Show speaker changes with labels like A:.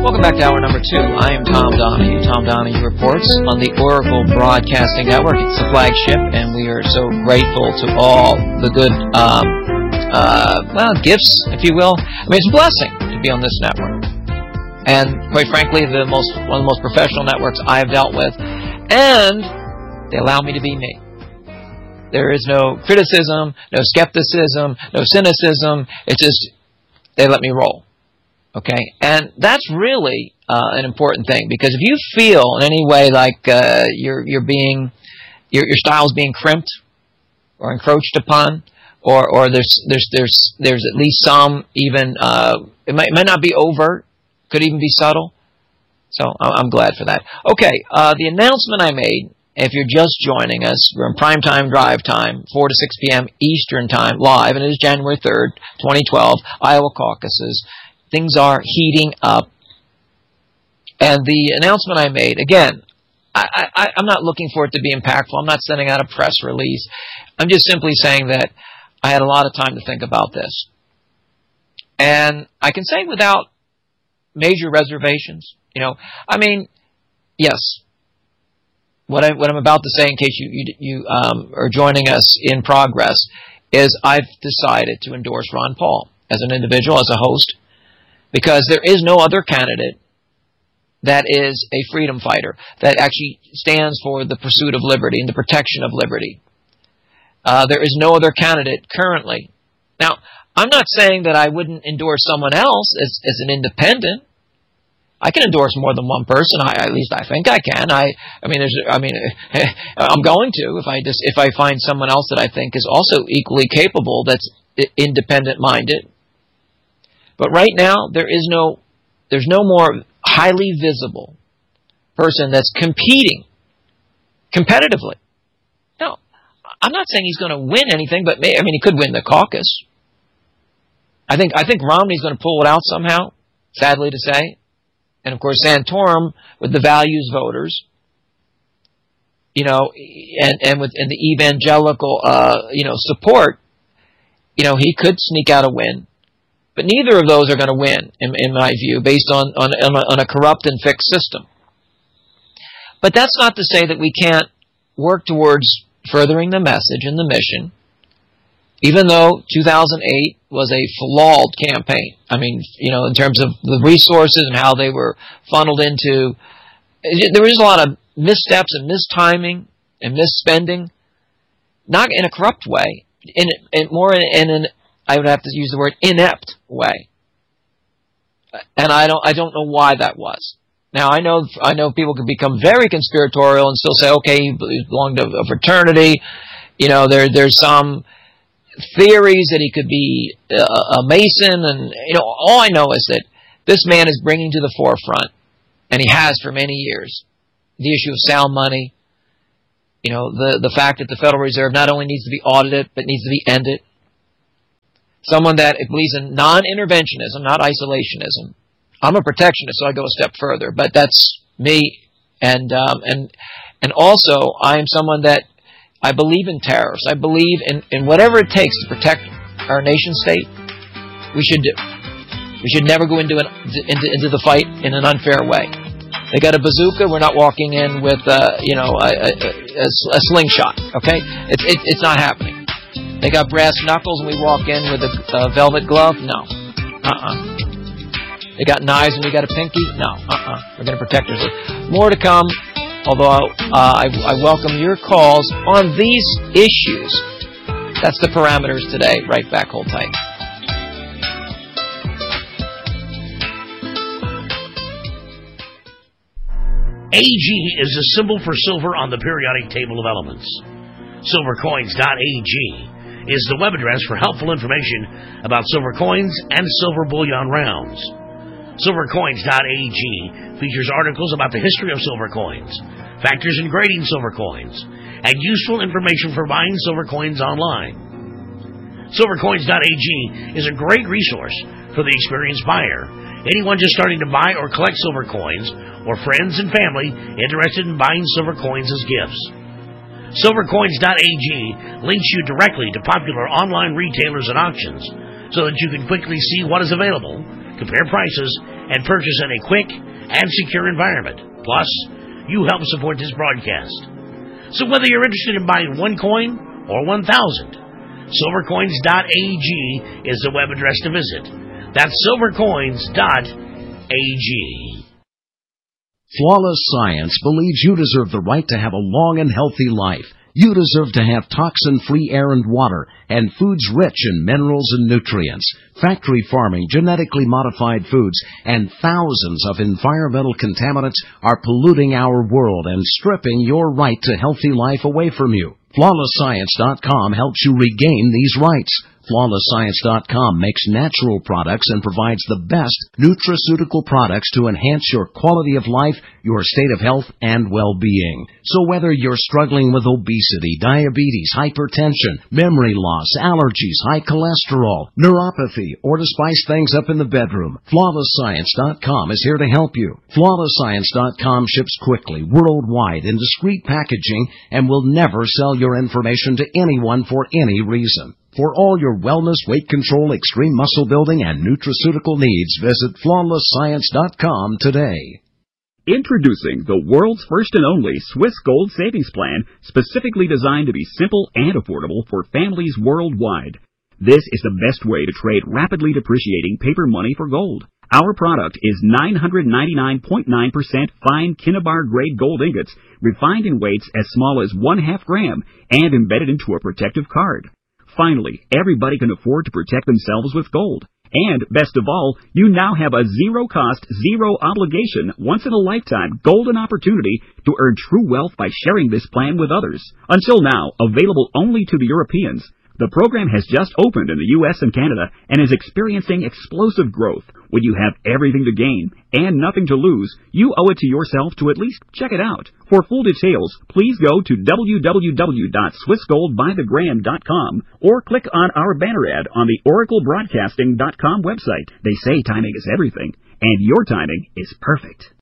A: Welcome back to hour number 2. I am Tom Donahue. Tom Donahue reports on the Oracle Broadcasting Network. It's the flagship, and we are so grateful to all the good, gifts, if you will. I mean, it's a blessing to be on this network. And quite frankly, one of the most professional networks I have dealt with. And they allow me to be me. There is no criticism, no skepticism, no cynicism. It's just, they let me roll. Okay? And that's really an important thing, because if you feel in any way like your style is being crimped or encroached upon, or there's at least some even it might not be overt, could even be subtle. So I'm glad for that. Okay, the announcement I made, if you're just joining us, we're in primetime drive time, 4 to 6 p.m. Eastern time, live, and it is January 3rd, 2012, Iowa caucuses. Things are heating up. And the announcement I made, again, I'm not looking for it to be impactful. I'm not sending out a press release. I'm just simply saying that I had a lot of time to think about this. And I can say without major reservations, yes, what I'm about to say, in case you are joining us in progress, is I've decided to endorse Ron Paul as an individual, as a host, because there is no other candidate that is a freedom fighter, that actually stands for the pursuit of liberty and the protection of liberty. There is no other candidate currently. Now, I'm not saying that I wouldn't endorse someone else as an independent. I can endorse more than one person. At least I think I can. I'm going to if I find someone else that I think is also equally capable, that's independent-minded. But right now, there's no more highly visible person that's competing competitively. No, I'm not saying he's going to win anything, but he could win the caucus. I think Romney's going to pull it out somehow, sadly to say. And of course, Santorum with the values voters, and within the evangelical, support, he could sneak out a win. But neither of those are going to win, in my view, based on a corrupt and fixed system. But that's not to say that we can't work towards furthering the message and the mission, even though 2008 was a flawed campaign. In terms of the resources and how they were funneled into, there was a lot of missteps and mistiming and misspending, not in a corrupt way, more in an, I would have to use the word, inept way. And I don't know why that was. Now, I know people can become very conspiratorial and still say, okay, he belonged to a fraternity. There's some theories that he could be a Mason, and all I know is that this man is bringing to the forefront, and he has for many years, the issue of sound money. The fact that the Federal Reserve not only needs to be audited, but needs to be ended. Someone that believes in non-interventionism, not isolationism. I'm a protectionist, so I go a step further, but that's me. And also, I am someone that I believe in tariffs. I believe in whatever it takes to protect our nation state. We should do. We should never go into the fight in an unfair way. They got a bazooka. We're not walking in with a slingshot. Okay, it's not happening. They got brass knuckles and we walk in with a velvet glove. No. They got knives and we got a pinky. No. We're going to protect ourselves. More to come. Although I welcome your calls on these issues. That's the parameters today. Right back. Hold tight.
B: AG is the symbol for silver on the periodic table of elements. Silvercoins.ag is the web address for helpful information about silver coins and silver bullion rounds. Silvercoins.ag features articles about the history of silver coins, factors in grading silver coins, and useful information for buying silver coins online. Silvercoins.ag is a great resource for the experienced buyer, anyone just starting to buy or collect silver coins, or friends and family interested in buying silver coins as gifts. Silvercoins.ag links you directly to popular online retailers and auctions so that you can quickly see what is available, compare prices, and purchase in a quick and secure environment. Plus, you help support this broadcast. So whether you're interested in buying 1 coin or 1,000, silvercoins.ag is the web address to visit. That's silvercoins.ag.
C: Flawless Science believes you deserve the right to have a long and healthy life. You deserve to have toxin-free air and water, and foods rich in minerals and nutrients. Factory farming, genetically modified foods, and thousands of environmental contaminants are polluting our world and stripping your right to healthy life away from you. FlawlessScience.com helps you regain these rights. FlawlessScience.com makes natural products and provides the best nutraceutical products to enhance your quality of life, your state of health, and well-being. So whether you're struggling with obesity, diabetes, hypertension, memory loss, allergies, high cholesterol, neuropathy, or to spice things up in the bedroom, FlawlessScience.com is here to help you. FlawlessScience.com ships quickly, worldwide, in discreet packaging, and will never sell your information to anyone for any reason. For all your wellness, weight control, extreme muscle building, and nutraceutical needs, visit FlawlessScience.com today.
D: Introducing the world's first and only Swiss Gold Savings Plan, specifically designed to be simple and affordable for families worldwide. This is the best way to trade rapidly depreciating paper money for gold. Our product is 999.9% fine Kinnabar grade gold ingots, refined in weights as small as 1/2 gram, and embedded into a protective card. Finally, everybody can afford to protect themselves with gold. And, best of all, you now have a zero-cost, zero-obligation, once-in-a-lifetime golden opportunity to earn true wealth by sharing this plan with others. Until now, available only to the Europeans, the program has just opened in the U.S. and Canada and is experiencing explosive growth. When you have everything to gain and nothing to lose, you owe it to yourself to at least check it out. For full details, please go to www.swissgoldbythegram.com or click on our banner ad on the oraclebroadcasting.com website. They say timing is everything, and your timing is perfect.